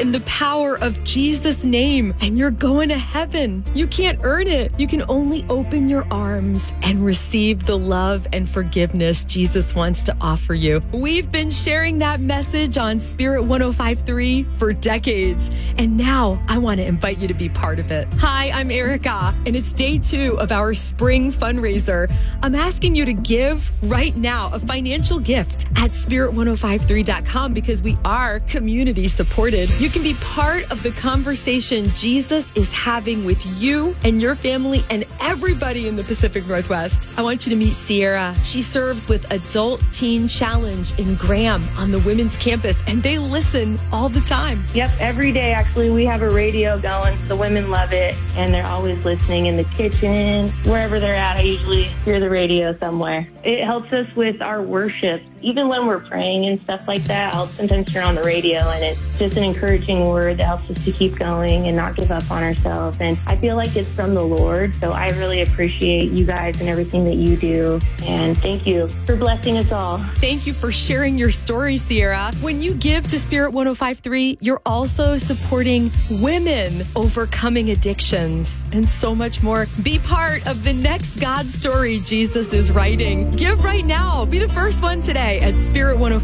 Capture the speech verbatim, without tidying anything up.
in the power of Jesus' name, and you're going to heaven. You can't earn it. You can only open your arms and receive the love and forgiveness Jesus wants to offer you. We've been sharing that message on Spirit one oh five point three for decades, and now I want to invite you to be part of it. Hi, I'm Erica, and it's day two of our spring fundraiser. I'm asking you to give right now a financial gift at spirit one oh five three dot com because we are community supported. You can be part of the conversation Jesus is having with you and your family and everybody in the Pacific Northwest. I want you to meet Sierra. She serves with Adult Teen Challenge in Graham on the women's campus, and they listen all the time. Yep, every day actually we have a radio going. The women love it, and they're always listening in the kitchen, wherever they're at. I usually hear the radio somewhere. It helps us with our worship. Even when we're praying and stuff like that, I'll sometimes turn on the radio, and it's just an encouraging word that helps us to keep going and not give up on ourselves. And I feel like it's from the Lord, so I really appreciate you guys and everything that you do. And thank you for blessing us all. Thank you for sharing your story, Sierra. When you give to Spirit one oh five point three, you're also supporting women overcoming addictions and so much more. Be part of the next God story Jesus is writing. Give right now. Be the first one today at Spirit one oh five.